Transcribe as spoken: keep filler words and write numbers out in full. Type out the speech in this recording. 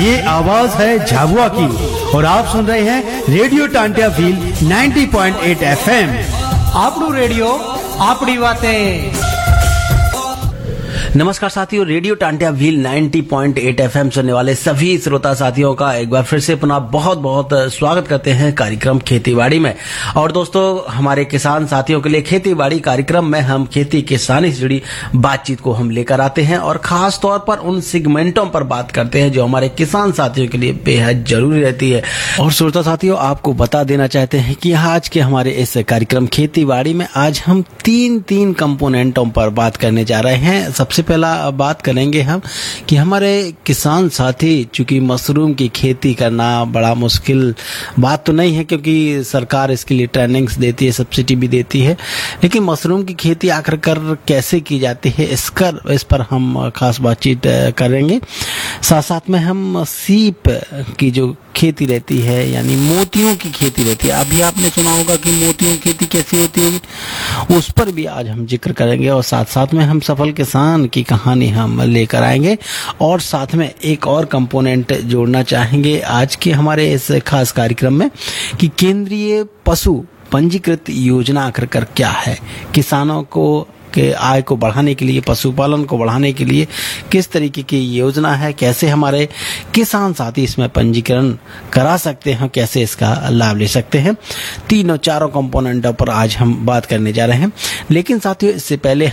ये आवाज है झाबुआ की और आप सुन रहे हैं रेडियो टांटिया व्हील नब्बे पॉइंट आठ एफएम। आपनू रेडियो आपड़ी बातें। नमस्कार साथियों, रेडियो टांटिया व्हील नब्बे पॉइंट आठ एफएम सुनने वाले सभी श्रोता साथियों का एक बार फिर से पुनः बहुत बहुत स्वागत करते हैं कार्यक्रम खेतीबाड़ी में। और दोस्तों, हमारे किसान साथियों के लिए खेतीबाड़ी कार्यक्रम में हम खेती किसानी से जुड़ी बातचीत को हम लेकर आते हैं और खास तौर पर उन सेगमेंटों पर बात करते हैं जो हमारे किसान साथियों के लिए बेहद जरूरी रहती है। और श्रोता साथियों, आपको बता देना चाहते हैं कि आज के हमारे इस कार्यक्रम खेतीबाड़ी में आज हम तीन तीन कंपोनेंटों पर बात करने जा रहे हैं। सबसे पहला बात करेंगे हम कि हमारे किसान साथी, चूंकि मशरूम की खेती करना बड़ा मुश्किल बात तो नहीं है क्योंकि सरकार इसके लिए ट्रेनिंग्स देती है, सब्सिडी भी देती है, लेकिन मशरूम की खेती आखिरकार कैसे की जाती है इसका इस पर हम खास बातचीत करेंगे। साथ साथ में हम सीप की जो खेती रहती है यानी मोतियों की खेती रहती है, अभी आपने सुना होगा कि मोतियों की खेती कैसी होती है, उस पर भी आज हम जिक्र करेंगे। और साथ साथ में हम सफल किसान की कहानी हम लेकर आएंगे और साथ में एक और कंपोनेंट जोड़ना चाहेंगे आज के हमारे इस खास कार्यक्रम में कि केंद्रीय पशु पंजीकृत योजना आखिरकार क्या है, किसानों को के आय को बढ़ाने के लिए, पशुपालन को बढ़ाने के लिए किस तरीके की योजना है, कैसे हमारे किसान साथी इसमें पंजीकरण करा सकते हैं, कैसे इसका लाभ ले सकते हैं। तीनों चारों कंपोनेंटों पर आज हम बात करने जा रहे हैं। लेकिन साथियों, इससे पहले